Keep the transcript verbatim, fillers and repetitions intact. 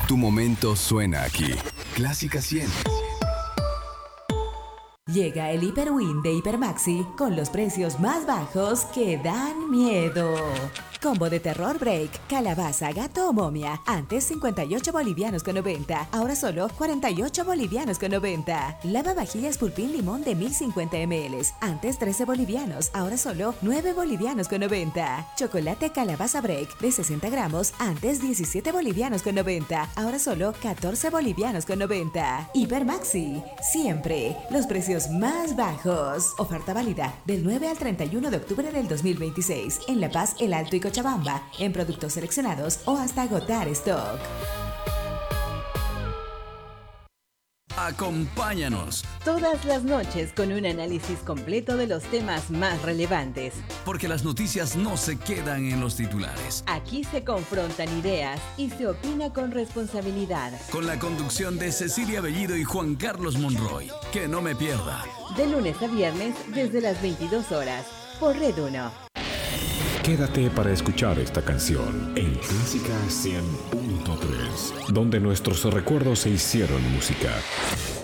Tu momento suena aquí. Clásica cien. Llega el Hiperwin de Hipermaxi con los precios más bajos que dan miedo. Combo de terror break, calabaza, gato o momia. Antes cincuenta y ocho bolivianos con noventa. Ahora solo cuarenta y ocho bolivianos con noventa. Lavavajillas Pulpín Limón de mil cincuenta mililitros. Antes trece bolivianos. Ahora solo nueve bolivianos con noventa. Chocolate calabaza break de sesenta gramos. Antes diecisiete bolivianos con noventa. Ahora solo catorce bolivianos con noventa. Hipermaxi. Siempre los precios más bajos. Oferta válida del nueve al treinta y uno de octubre del dos mil veintiséis. En La Paz, El Alto y Cochabamba, en productos seleccionados o hasta agotar stock. Acompáñanos todas las noches con un análisis completo de los temas más relevantes. Porque las noticias no se quedan en los titulares. Aquí se confrontan ideas y se opina con responsabilidad. Con la conducción de Cecilia Bellido y Juan Carlos Monroy. Que no me pierda. De lunes a viernes desde las veintidós horas por Red uno. Quédate para escuchar esta canción en Clásica cien punto tres, donde nuestros recuerdos se hicieron música.